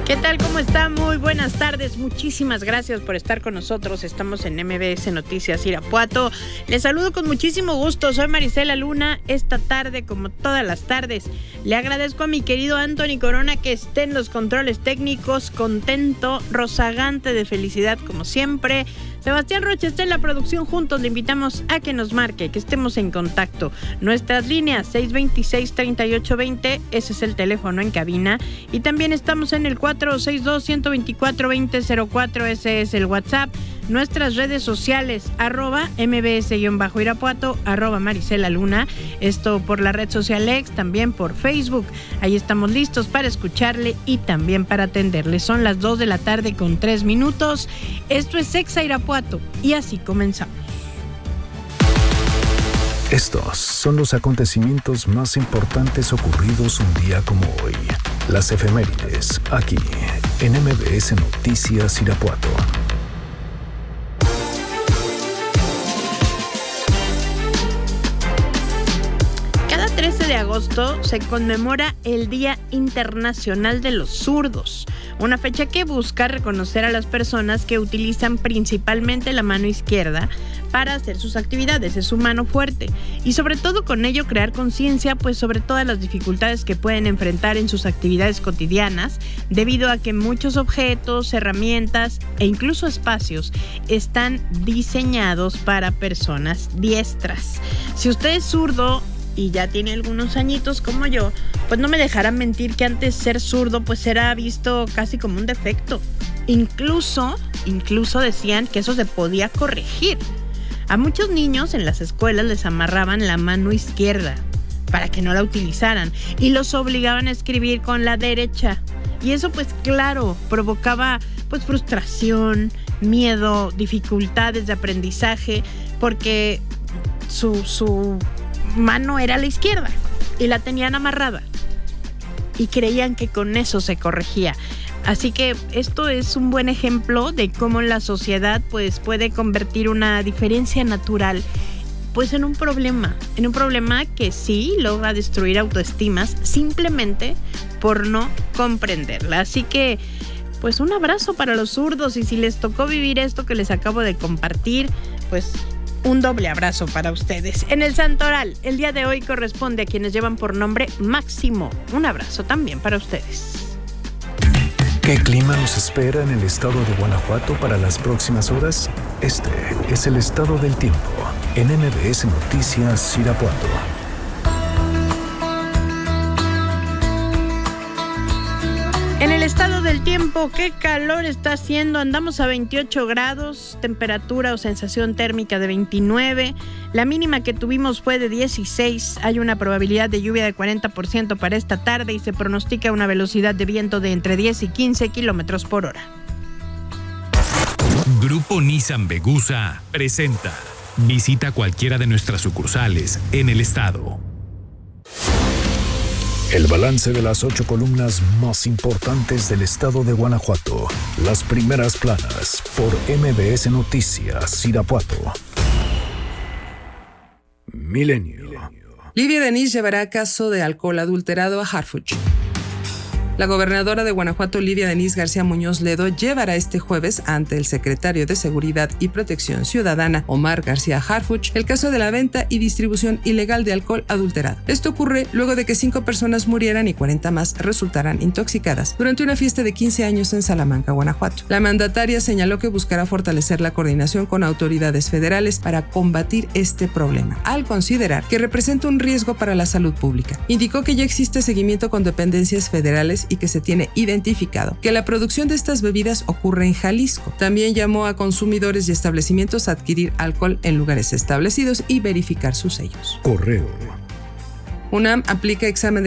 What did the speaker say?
¿Qué tal? ¿Cómo está? Muy buenas tardes. Muchísimas gracias por estar con nosotros. Estamos en MBS Noticias Irapuato. Les saludo con muchísimo gusto. Soy Marisela Luna. Esta tarde, como todas las tardes, le agradezco a mi querido Anthony Corona que esté en los controles técnicos, contento, rozagante de felicidad como siempre. Sebastián Rocha está en la producción. Juntos le invitamos a que nos marque, que estemos en contacto. Nuestras líneas 626-3820, ese es el teléfono en cabina. Y también estamos en el 462-124-2004, ese es el WhatsApp. Nuestras redes sociales, @mbs-irapuato, @Marisela Luna. Esto por la red social X, también por Facebook. Ahí estamos listos para escucharle y también para atenderle. Son las 2 de la tarde con 3 minutos. Esto es Exa Irapuato y así comenzamos. Estos son los acontecimientos más importantes ocurridos un día como hoy. Las efemérides, aquí en MBS Noticias Irapuato. Cada 13 de agosto se conmemora el Día Internacional de los Zurdos, una fecha que busca reconocer a las personas que utilizan principalmente la mano izquierda para hacer sus actividades, es su mano fuerte, y sobre todo con ello crear conciencia pues sobre todas las dificultades que pueden enfrentar en sus actividades cotidianas, debido a que muchos objetos, herramientas e incluso espacios están diseñados para personas diestras. Si usted es zurdo y ya tiene algunos añitos como yo, pues no me dejarán mentir que antes ser zurdo pues era visto casi como un defecto. Incluso decían que eso se podía corregir. A muchos niños en las escuelas les amarraban la mano izquierda para que no la utilizaran y los obligaban a escribir con la derecha. Y eso pues claro, provocaba pues frustración, miedo, dificultades de aprendizaje, porque su mano era a la izquierda y la tenían amarrada y creían que con eso se corregía. Así que esto es un buen ejemplo de cómo la sociedad pues puede convertir una diferencia natural pues en un problema que sí logra destruir autoestimas simplemente por no comprenderla. Así que pues un abrazo para los zurdos, y si les tocó vivir esto que les acabo de compartir, pues un doble abrazo para ustedes. En el Santoral, el día de hoy corresponde a quienes llevan por nombre Máximo. Un abrazo también para ustedes. ¿Qué clima nos espera en el estado de Guanajuato para las próximas horas? Este es el estado del tiempo en MBS Noticias Irapuato. En el estado del tiempo, qué calor está haciendo. Andamos a 28 grados, temperatura o sensación térmica de 29. La mínima que tuvimos fue de 16. Hay una probabilidad de lluvia de 40% para esta tarde y se pronostica una velocidad de viento de entre 10 y 15 kilómetros por hora. Grupo Nissan Vegusa presenta. Visita cualquiera de nuestras sucursales en el estado. El balance de las 8 columnas más importantes del estado de Guanajuato. Las primeras planas por MBS Noticias Irapuato. Milenio. Livia Denis llevará caso de alcohol adulterado a Harfuch. La gobernadora de Guanajuato, Livia Denis García Muñoz Ledo, llevará este jueves ante el secretario de Seguridad y Protección Ciudadana, Omar García Harfuch, el caso de la venta y distribución ilegal de alcohol adulterado. Esto ocurre luego de que 5 personas murieran y 40 más resultaran intoxicadas durante una fiesta de 15 años en Salamanca, Guanajuato. La mandataria señaló que buscará fortalecer la coordinación con autoridades federales para combatir este problema, al considerar que representa un riesgo para la salud pública. Indicó que ya existe seguimiento con dependencias federales y que se tiene identificado que la producción de estas bebidas ocurre en Jalisco. También llamó a consumidores y establecimientos a adquirir alcohol en lugares establecidos y verificar sus sellos. Correo. UNAM aplica examen de